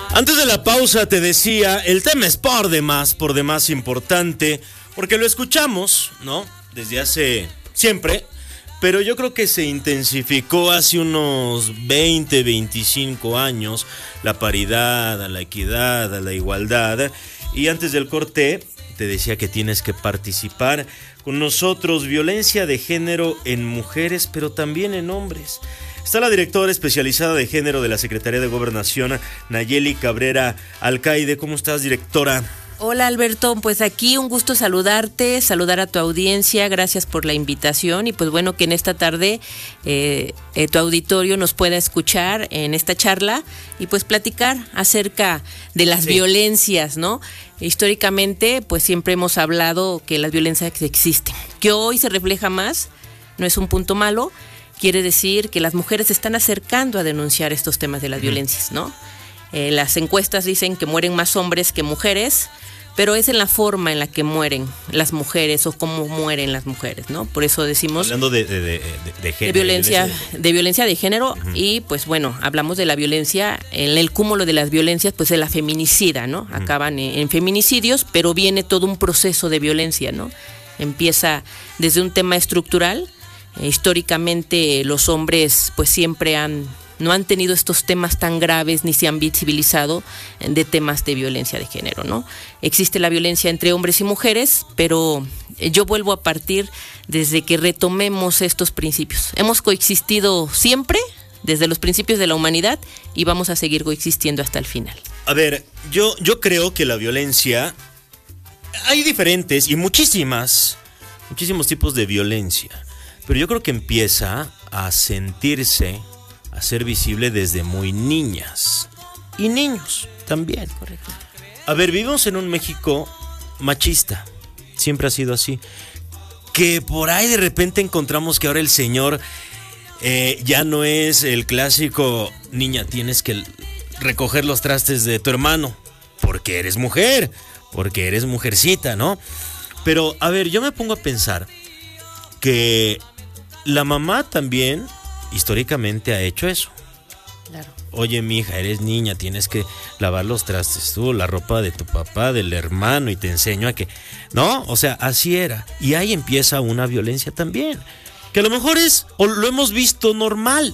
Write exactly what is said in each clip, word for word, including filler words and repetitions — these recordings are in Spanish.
Antes de la pausa te decía, el tema es por demás, por demás importante, porque lo escuchamos, ¿no? Desde hace siempre, pero yo creo que se intensificó hace unos veinte, veinticinco años, la paridad, la equidad, la igualdad. Y antes del corte te decía que tienes que participar con nosotros, violencia de género en mujeres, pero también en hombres. Está la directora especializada de género de la Secretaría de Gobernación, Nayeli Cabrera Alcaide. ¿Cómo estás, directora? Hola, Alberto, pues aquí un gusto saludarte, saludar a tu audiencia, gracias por la invitación y pues bueno que en esta tarde eh, eh, tu auditorio nos pueda escuchar en esta charla y pues platicar acerca de las sí. violencias, ¿no? Históricamente pues siempre hemos hablado que las violencias existen, que hoy se refleja más, no es un punto malo, quiere decir que las mujeres se están acercando a denunciar estos temas de las uh-huh. violencias, ¿no? Eh, las encuestas dicen que mueren más hombres que mujeres, pero es en la forma en la que mueren las mujeres o cómo mueren las mujeres, ¿no? Por eso decimos... Hablando de, de, de, de, de género. De violencia, de, de violencia de género uh-huh. y pues bueno, hablamos de la violencia, en el cúmulo de las violencias pues es la feminicida, ¿no? Uh-huh. Acaban en, en feminicidios, pero viene todo un proceso de violencia, ¿no? Empieza desde un tema estructural, eh, históricamente los hombres pues siempre han... no han tenido estos temas tan graves ni se han visibilizado de temas de violencia de género, ¿no? Existe la violencia entre hombres y mujeres, pero yo vuelvo a partir desde que retomemos estos principios. Hemos coexistido siempre, desde los principios de la humanidad, y vamos a seguir coexistiendo hasta el final. A ver, yo, yo creo que la violencia, hay diferentes y muchísimas, muchísimos tipos de violencia, pero yo creo que empieza a sentirse, a ser visible desde muy niñas y niños también. Correcto. A ver, vivimos en un México machista, siempre ha sido así, que por ahí de repente encontramos que ahora el señor eh, ya no es el clásico, niña, tienes que recoger los trastes de tu hermano, porque eres mujer, porque eres mujercita, ¿no? Pero, a ver, yo me pongo a pensar que la mamá también históricamente ha hecho eso. Claro. Oye, mija, eres niña, tienes que lavar los trastes tú, la ropa de tu papá, del hermano, y te enseño a que... No, o sea, así era. Y ahí empieza una violencia también, que a lo mejor es, o lo hemos visto normal.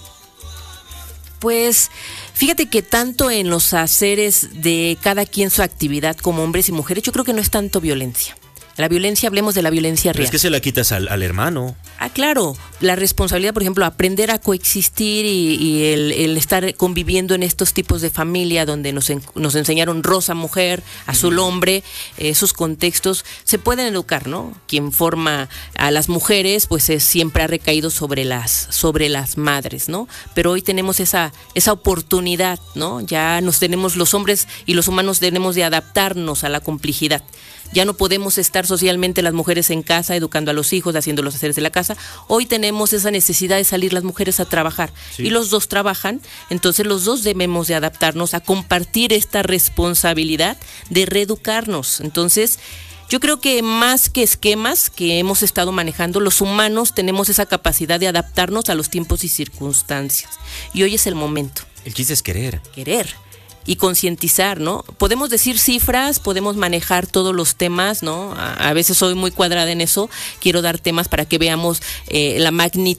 Pues fíjate que tanto en los haceres de cada quien su actividad como hombres y mujeres, yo creo que no es tanto violencia. La violencia, hablemos de la violencia real. Pero es que se la quitas al, al hermano. Ah, claro. La responsabilidad, por ejemplo, aprender a coexistir y, y el, el estar conviviendo en estos tipos de familia donde nos, en, nos enseñaron rosa mujer, azul hombre, esos contextos se pueden educar, ¿no? Quien forma a las mujeres, pues es, siempre ha recaído sobre las, sobre las madres, ¿no? Pero hoy tenemos esa, esa oportunidad, ¿no? Ya nos tenemos, los hombres y los humanos tenemos de adaptarnos a la complejidad. Ya no podemos estar socialmente las mujeres en casa educando a los hijos, haciendo los haceres de la casa. Hoy tenemos esa necesidad de salir las mujeres a trabajar sí. y los dos trabajan, entonces los dos debemos de adaptarnos a compartir esta responsabilidad de reeducarnos. Entonces yo creo que más que esquemas que hemos estado manejando, los humanos tenemos esa capacidad de adaptarnos a los tiempos y circunstancias y hoy es el momento. El chiste es querer. Querer. Y concientizar, ¿no? Podemos decir cifras, podemos manejar todos los temas, ¿no? A, a veces soy muy cuadrada en eso, quiero dar temas para que veamos eh, la magnitud